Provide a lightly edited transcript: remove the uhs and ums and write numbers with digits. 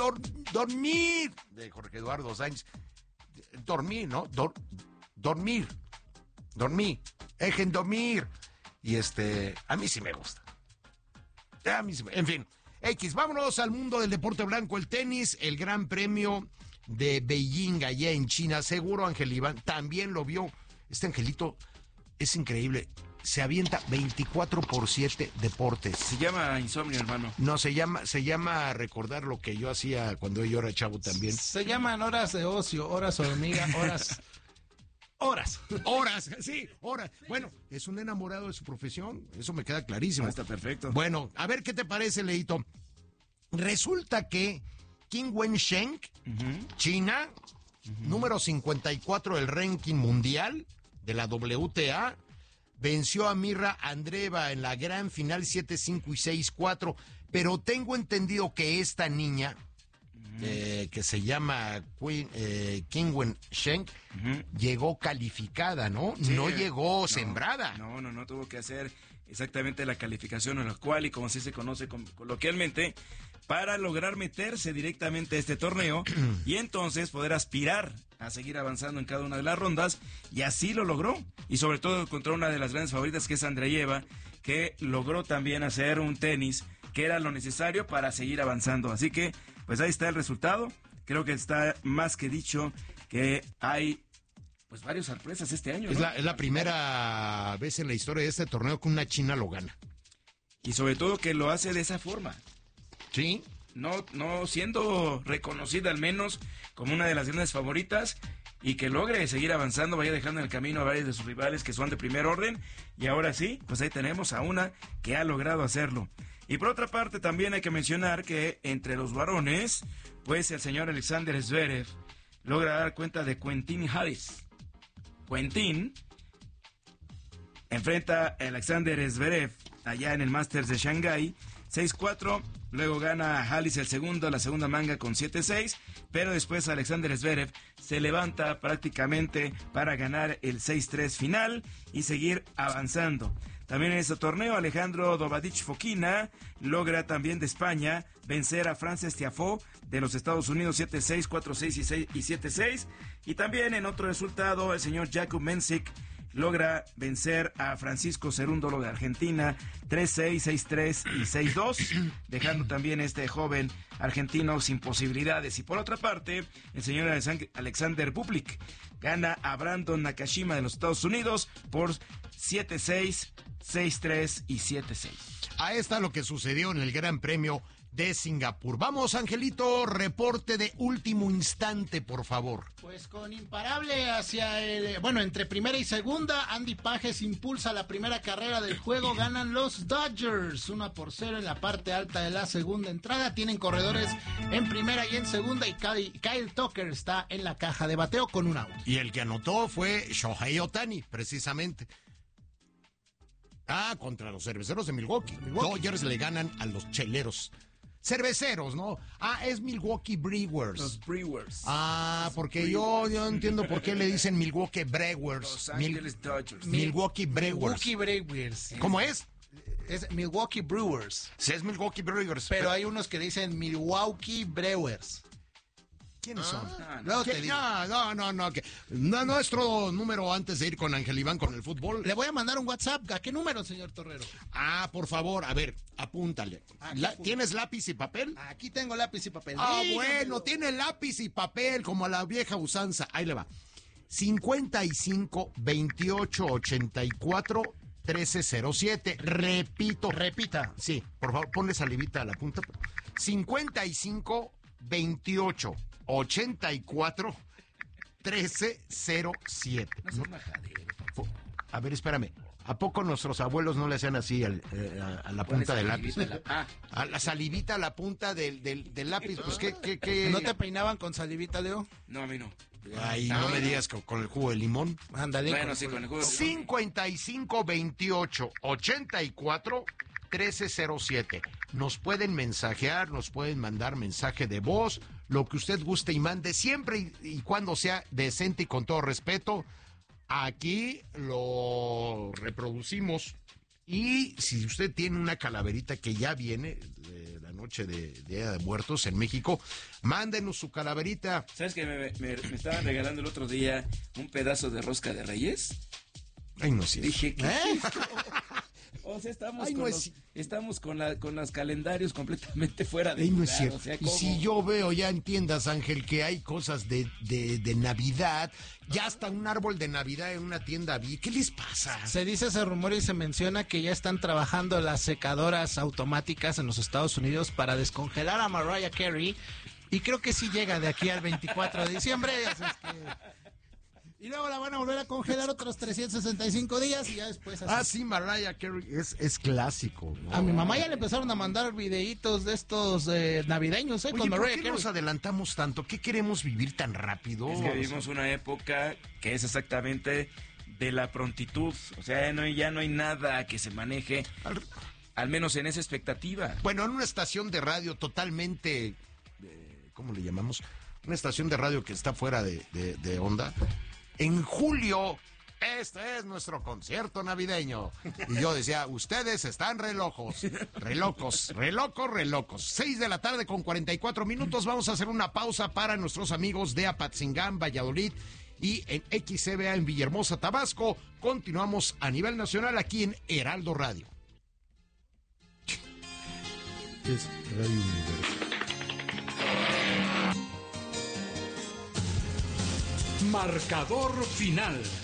dormir, de Jorge Eduardo Sáenz. Dormir, ¿no? Dormir. Dejen dormir. Y a mí sí me gusta. En fin. Vámonos al mundo del deporte blanco, el tenis, el Gran Premio de Beijing, allá en China. Seguro Ángel Iván también lo vio. Este angelito es increíble. Se avienta 24/7 deportes. Se llama insomnio, hermano. No, se llama recordar lo que yo hacía cuando yo era chavo también. Se llaman horas de ocio, horas hormiga, horas. Sí, horas. Bueno, es un enamorado de su profesión, eso me queda clarísimo. Está perfecto. Bueno, a ver qué te parece, Leito. Resulta que Qin Wensheng, China, número 54 del ranking mundial de la WTA, venció a Mirra Andreeva en la gran final 7-5 y 6-4, pero tengo entendido que esta niña, que se llama Qin Wensheng, llegó calificada, ¿no? Sí, no llegó sembrada. No, tuvo que hacer exactamente la calificación en la cual, y como así se conoce coloquialmente, para lograr meterse directamente a este torneo y entonces poder aspirar a seguir avanzando en cada una de las rondas, y así lo logró, y sobre todo contra una de las grandes favoritas, que es Andreeva, que logró también hacer un tenis que era lo necesario para seguir avanzando. Así que, pues ahí está el resultado. Creo que está más que dicho que hay pues varias sorpresas este año, ¿no? Es la primera vez en la historia de este torneo que una china lo gana. Y sobre todo que lo hace de esa forma. Sí. No siendo reconocida al menos como una de las grandes favoritas, y que logre seguir avanzando, vaya dejando en el camino a varios de sus rivales que son de primer orden, y ahora sí, pues ahí tenemos a una que ha logrado hacerlo. Y por otra parte también hay que mencionar que entre los varones, pues el señor Alexander Zverev logra dar cuenta de Quentin Halys. Quentin enfrenta a Alexander Zverev allá en el Masters de Shanghái, 6-4, luego gana a Halys la segunda manga con 7-6, pero después Alexander Zverev se levanta prácticamente para ganar el 6-3 final y seguir avanzando. También en este torneo, Alejandro Dobadich Fokina logra también de España vencer a Frances Tiafoe de los Estados Unidos 7-6, 4-6 y 7-6. Y también en otro resultado, el señor Jakub Mensik logra vencer a Francisco Cerúndolo de Argentina 3-6, 6-3 y 6-2, dejando también este joven argentino sin posibilidades. Y por otra parte, el señor Alexander Bublik gana a Brandon Nakashima de los Estados Unidos por 7-6, 6-3 y 7-6. Ahí está lo que sucedió en el Gran Premio de Singapur. Vamos, Angelito, reporte de último instante, por favor. Pues con imparable entre primera y segunda, Andy Pages impulsa la primera carrera del juego, ganan los Dodgers 1-0 en la parte alta de la segunda entrada, tienen corredores en primera y en segunda, y Kyle Tucker está en la caja de bateo con un out. Y el que anotó fue Shohei Ohtani, precisamente. Contra los cerveceros de Milwaukee. Dodgers le ganan a los cheleros. Cerveceros, ¿no? Es Milwaukee Brewers. Los Brewers. Porque yo entiendo por qué le dicen Milwaukee Brewers. Los Angeles Dodgers. Milwaukee Brewers. Milwaukee Brewers. ¿Cómo es? Es Milwaukee Brewers. Sí, es Milwaukee Brewers. Pero hay unos que dicen Milwaukee Brewers. ¿Quiénes son? No, te digo. No, nuestro número antes de ir con Ángel Iván con el fútbol. Le voy a mandar un WhatsApp. ¿A qué número, señor Torrero? Por favor, a ver, apúntale. ¿Tienes lápiz y papel? Aquí tengo lápiz y papel. Bueno, tiene lápiz y papel como a la vieja usanza. Ahí le va. 55 28 84 1307. Repita. Sí, por favor, ponle salivita a la punta. 55 28 84 1307. No seas majadero. A ver, espérame. ¿A poco nuestros abuelos no le hacían así a la punta del lápiz? A la salivita a la punta del lápiz. Pues ¿qué? ¿No te peinaban con salivita, Leo? No, a mí no. Ay, no me digas con el jugo de limón. Ándale. Bueno, sí, con el jugo de limón. 55 28 84 1307. Nos pueden mensajear, nos pueden mandar mensaje de voz, lo que usted guste y mande, siempre y cuando sea decente y con todo respeto. Aquí lo reproducimos Y si usted tiene una calaverita que ya viene de la noche de Día de Muertos en México, mándenos su calaverita. ¿Sabes que me estaban regalando el otro día un pedazo de rosca de Reyes? Ay, no es cierto. Dije, ¿qué es esto? O sea, estamos con los calendarios completamente fuera de Ay, no lugar, es cierto. o sea, Y ¿cómo? si yo veo ya en tiendas, Ángel, que hay cosas de Navidad, ya hasta un árbol de Navidad en una tienda vi. ¿Qué les pasa? Se dice ese rumor y se menciona que ya están trabajando las secadoras automáticas en los Estados Unidos para descongelar a Mariah Carey. Y creo que sí llega de aquí al 24 de diciembre. Así es que... Y luego la van a volver a congelar otros 365 días y ya después... Sí, Mariah Carey es clásico, ¿no? A mi mamá ya le empezaron a mandar videitos de estos navideños, Oye, con ¿por Mariah qué Carey. nos adelantamos tanto? ¿Qué queremos vivir tan rápido? Es que vivimos una época que es exactamente de la prontitud. O sea, ya no hay nada que se maneje, al menos en esa expectativa. Bueno, en una estación de radio totalmente... ¿cómo le llamamos? Una estación de radio que está fuera de onda. En julio, este es nuestro concierto navideño. Y yo decía, ustedes están relojos. 6 de la tarde con 44 minutos. Vamos a hacer una pausa para nuestros amigos de Apatzingán, Valladolid y en XCBA en Villahermosa, Tabasco. Continuamos a nivel nacional aquí en Heraldo Radio. Es Radio Universal. Marcador final.